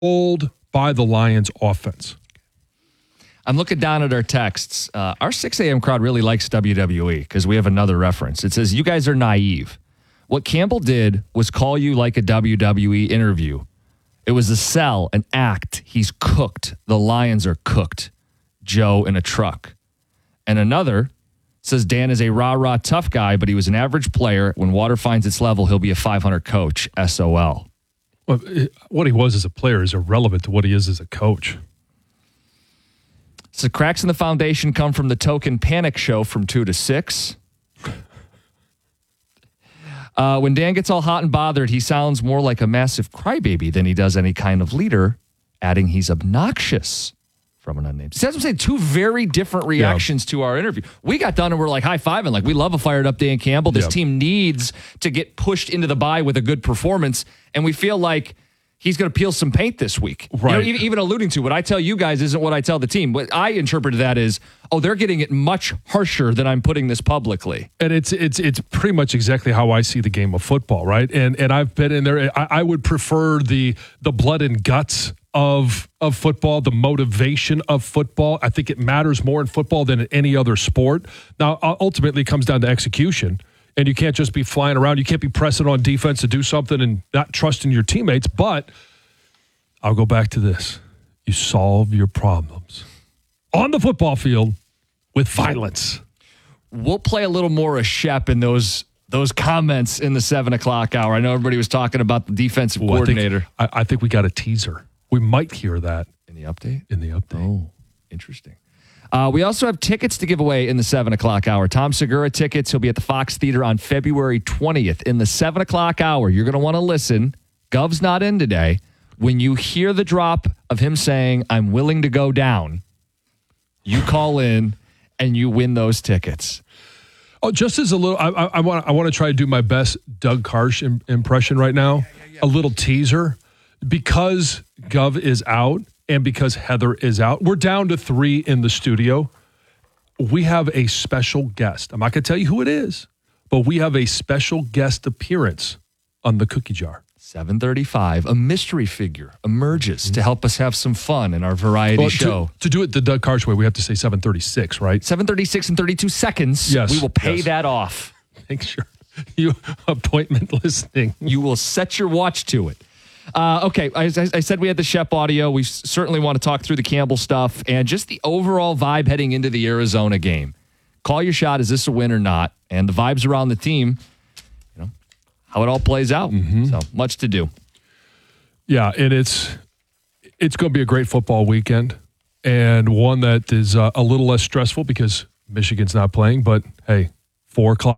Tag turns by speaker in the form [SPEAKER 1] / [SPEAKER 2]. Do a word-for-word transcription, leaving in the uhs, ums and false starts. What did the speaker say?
[SPEAKER 1] controlled by the Lions offense.
[SPEAKER 2] I'm looking down at our texts. Uh, our six a.m. crowd really likes W W E because we have another reference. It says, you guys are naive. What Campbell did was call you like a W W E interview. It was a sell, an act. He's cooked. The Lions are cooked. Joe in a truck. And another says, Dan is a rah-rah tough guy, but he was an average player. When water finds its level, he'll be a five hundred coach. S O L.
[SPEAKER 1] Well, what he was as a player is irrelevant to what he is as a coach.
[SPEAKER 2] So cracks in the foundation come from the Token Panic show from two to six. Uh, when Dan gets all hot and bothered, he sounds more like a massive crybaby than he does any kind of leader, adding he's obnoxious from an unnamed. See, that's what I'm saying. Two very different reactions yeah. to our interview. We got done and we're like high-fiving. Like, we love a fired up Dan Campbell. This yeah. team needs to get pushed into the bye with a good performance. And we feel like he's going to peel some paint this week.
[SPEAKER 1] Right.
[SPEAKER 2] You know, even alluding to what I tell you guys isn't what I tell the team. What I interpreted that is, oh, they're getting it much harsher than I'm putting this publicly.
[SPEAKER 1] And it's it's it's pretty much exactly how I see the game of football, right? And and I've been in there. I, I would prefer the the blood and guts of of football, the motivation of football. I think it matters more in football than in any other sport. Now, ultimately, it comes down to execution. And you can't just be flying around. You can't be pressing on defense to do something and not trusting your teammates. But I'll go back to this. You solve your problems on the football field with violence.
[SPEAKER 2] We'll play a little more of Shep in those those comments in the seven o'clock hour. I know everybody was talking about the defensive Ooh, coordinator.
[SPEAKER 1] I think, I, I think we got a teaser. We might hear that.
[SPEAKER 2] In the update?
[SPEAKER 1] In the update.
[SPEAKER 2] Oh, interesting. Uh, we also have tickets to give away in the seven o'clock hour. Tom Segura tickets. He'll be at the Fox Theater on February twentieth in the seven o'clock hour. You're going to want to listen. Gov's not in today. When you hear the drop of him saying, I'm willing to go down, you call in and you win those tickets.
[SPEAKER 1] Oh, just as a little, I, I, I want I want to try to do my best Doug Karsh im- impression right now. Yeah, yeah, yeah. A little teaser. Because Gov is out, and because Heather is out, we're down to three in the studio. We have a special guest. I'm not going to tell you who it is, but we have a special guest appearance on the Cookie Jar.
[SPEAKER 2] seven thirty-five, a mystery figure emerges mm-hmm. to help us have some fun in our variety
[SPEAKER 1] well,
[SPEAKER 2] show.
[SPEAKER 1] To, to do it the Doug Karsh way, we have to say seven thirty-six, right?
[SPEAKER 2] seven thirty-six and thirty-two seconds.
[SPEAKER 1] Yes.
[SPEAKER 2] We will pay
[SPEAKER 1] yes.
[SPEAKER 2] that off.
[SPEAKER 1] Make sure you appointment listening.
[SPEAKER 2] You will set your watch to it. Uh, okay, I, I said we had the Shep audio. We certainly want to talk through the Campbell stuff and just the overall vibe heading into the Arizona game. Call your shot. Is this a win or not? And the vibes around the team, you know, how it all plays out.
[SPEAKER 1] Mm-hmm.
[SPEAKER 2] So much to do.
[SPEAKER 1] Yeah, and it's it's going to be a great football weekend and one that is uh, a little less stressful because Michigan's not playing. But, hey, four o'clock.